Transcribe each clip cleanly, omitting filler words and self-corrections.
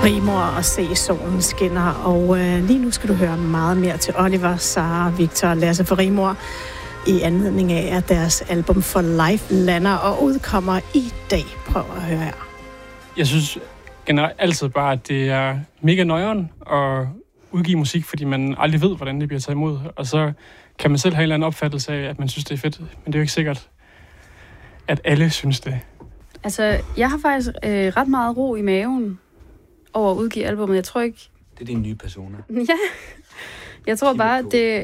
Rimor og se solen skinner, og lige nu skal du høre meget mere til Oliver, Sara, Victor og Lasse for Rimor i anledning af, at deres album For Life lander og udkommer i dag. Prøv at høre her. Jeg synes generelt altid bare, at det er mega nøjeren at udgive musik, fordi man aldrig ved, hvordan det bliver taget imod. Og så kan man selv have en eller anden opfattelse af, at man synes, det er fedt. Men det er jo ikke sikkert, at alle synes det. Altså, jeg har faktisk ret meget ro i maven over at udgive albumet. Jeg tror ikke... Det er din nye persona. Ja. Jeg tror bare,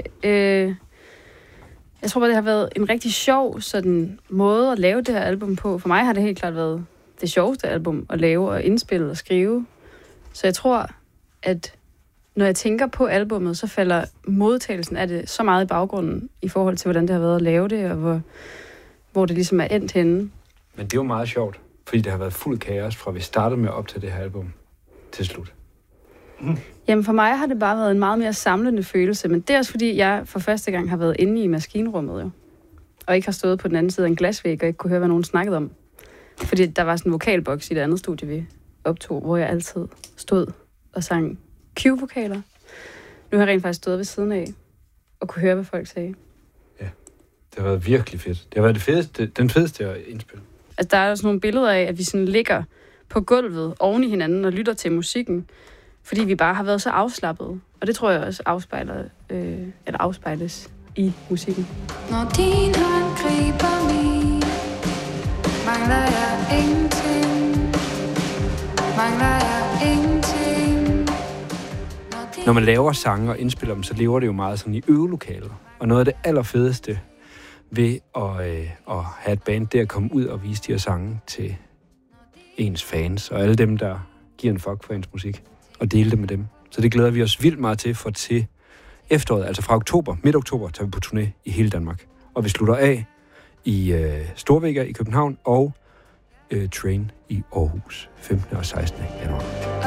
det har været en rigtig sjov sådan, måde at lave det her album på. For mig har det helt klart været det sjoveste album at lave og indspille og skrive. Så jeg tror, at når jeg tænker på albummet, så falder modtagelsen af det så meget i baggrunden i forhold til, hvordan det har været at lave det, og hvor det ligesom er endt henne. Men det er jo meget sjovt, fordi det har været fuld kaos, fra vi startede med at optage det her album til slut. Jamen for mig har det bare været en meget mere samlende følelse, men det er også fordi, jeg for første gang har været inde i maskinrummet jo. Og ikke har stået på den anden side af en glasvæg og ikke kunne høre, hvad nogen snakkede om. Fordi der var sådan en vokalboks i det andet studie, vi optog, hvor jeg altid stod og sang Q-vokaler. Nu har jeg rent faktisk stået ved siden af og kunne høre, hvad folk sagde. Ja, det har været virkelig fedt. Det har været den fedeste at indspille. Altså, der er sådan nogle billeder af, at vi sådan ligger på gulvet oven i hinanden og lytter til musikken, fordi vi bare har været så afslappede. Og det tror jeg også afspejles i musikken. Når din hånd griber min, mangler jeg ingenting. Mangler jeg ingenting. Når man laver sange og indspiller dem, så lever det jo meget sådan i øvelokaler. Og noget af det allerfedeste ved at have et band, det er at komme ud og vise de her sange til ens fans og alle dem, der giver en fuck for ens musik, og dele det med dem. Så det glæder vi os vildt meget til, for til efteråret, altså fra oktober, midt oktober, tager vi på turné i hele Danmark. Og vi slutter af i Storvega i København og Train i Aarhus 15. og 16. januar.